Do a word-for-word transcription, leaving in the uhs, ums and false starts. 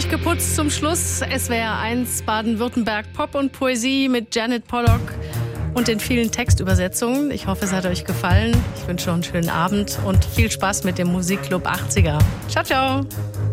durchgeputzt zum Schluss. S W R eins Baden-Württemberg Pop und Poesie mit Janet Pollock und den vielen Textübersetzungen. Ich hoffe, es hat euch gefallen. Ich wünsche noch einen schönen Abend und viel Spaß mit dem Musikclub achtziger. Ciao, ciao.